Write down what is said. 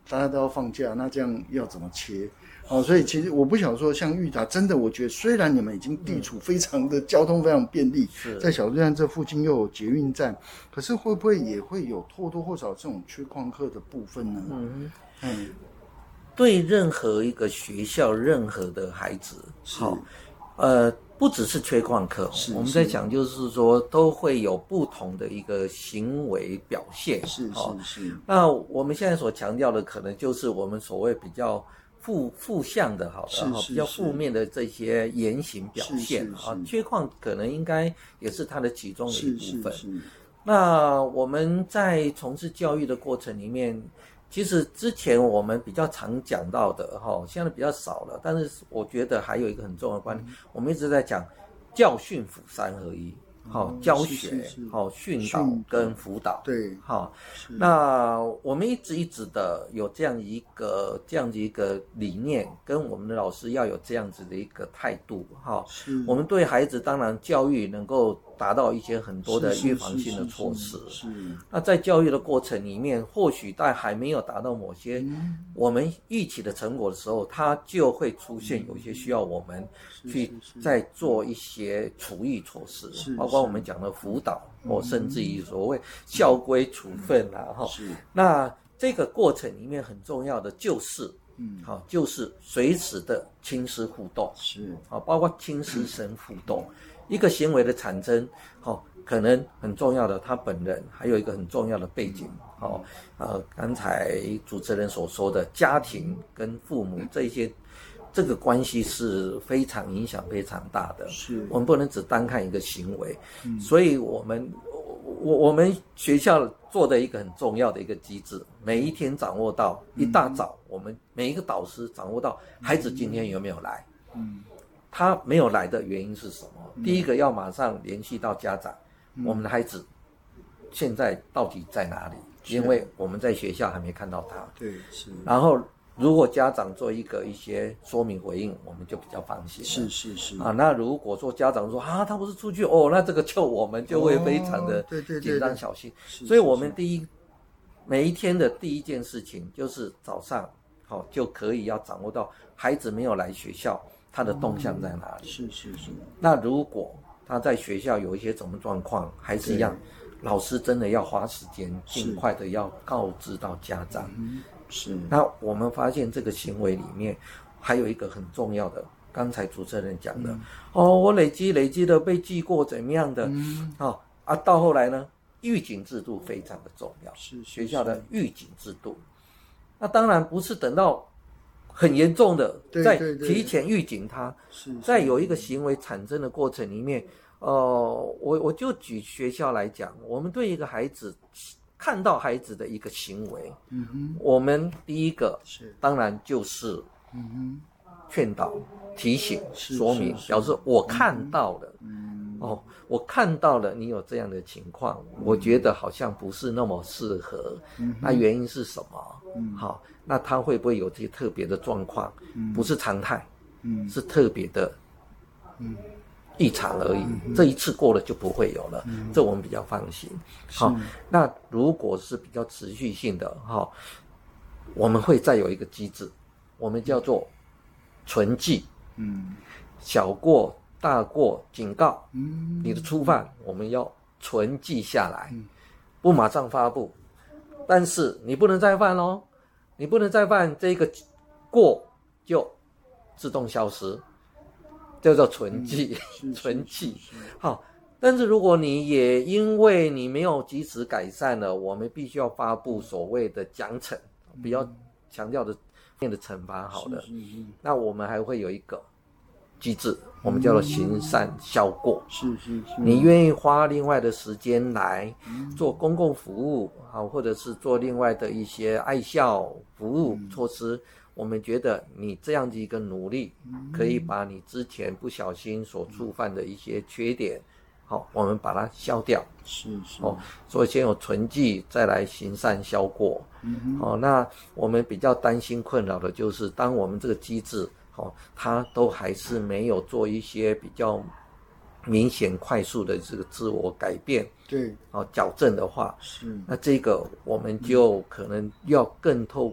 大家都要放假，那这样要怎么切？所以其实我不想说，像裕达真的，我觉得虽然你们已经地处非常的交通非常便利，在小巨蛋这附近又有捷运站，可是会不会也会有或多或少这种缺旷课的部分呢？ 对任何一个学校，任何的孩子，不只是缺旷课，我们在讲就是说都会有不同的一个行为表现。是。那我们现在所强调的，可能就是我们所谓比较负向的，比较负面的这些言行表现缺旷可能应该也是它的其中的一部分。那我们在从事教育的过程里面，其实之前我们比较常讲到的现在比较少了，但是我觉得还有一个很重要的观念，我们一直在讲教训辅三合一，教学训导跟辅导。 对， 那我们一直的有这样一个理念，跟我们的老师要有这样子的一个态度。我们对孩子当然教育能够达到一些很多的预防性的措施。那在教育的过程里面，或许在还没有达到某些我们预期的成果的时候，它就会出现有一些需要我们去再做一些处遇措施，包括我们讲的辅导，甚至于所谓校规处分那这个过程里面很重要的就是就是随时的亲师互动，包括亲师生互动。一个行为的产生，可能很重要的他本人，还有一个很重要的背景，刚才主持人所说的家庭跟父母这个关系是非常影响非常大的。我们不能只单看一个行为，所以我们学校做的一个很重要的一个机制，每一天掌握到一大早，我们每一个导师掌握到孩子今天有没有来，他没有来的原因是什么？第一个要马上联系到家长，我们的孩子现在到底在哪里？因为我们在学校还没看到他。 对， 然后如果家长做一些说明回应，我们就比较放心了。 是那如果说家长说他不是出去那这个我们就会非常的紧张小心。所以我们每一天的第一件事情就是早上就可以要掌握到孩子没有来学校，他的动向在哪里？ 是。 那如果他在学校有一些什么状况，还是一样，老师真的要花时间，尽快的要告知到家长。那我们发现这个行为里面还有一个很重要的，刚才主持人讲的，我累积的被记过怎么样的，到后来呢，预警制度非常的重要，学校的预警制度。那当然不是等到很严重的在提前预警他，在有一个行为产生的过程里面，我就举学校来讲，我们对一个孩子看到孩子的一个行为，我们第一个当然就是劝导、提醒、说明，表示我看到了，我看到了你有这样的情况，我觉得好像不是那么适合，那原因是什么？那他会不会有这些特别的状况？不是常态，是特别的异常而已。这一次过了就不会有了，这我们比较放心。那如果是比较持续性的，我们会再有一个机制，我们叫做存记。小过、大过、警告，你的初犯我们要存记下来，不马上发布，但是你不能再犯咯，你不能再犯，这个过就自动消失，叫做存记。存记。但是如果你也因为你没有及时改善了，我们必须要发布所谓的奖惩，比较强调的惩罚好了。那我们还会有一个机制，我们叫做行善消过。你愿意花另外的时间来做公共服务，或者是做另外的一些爱校服务措施，我们觉得你这样的一个努力，可以把你之前不小心所触犯的一些缺点，我们把它消掉。所以先有存记，再来行善消过。那我们比较担心困扰的就是，当我们这个机制它都还是没有做一些比较明显快速的这个自我改变，矫正的话，那这个我们就可能要更透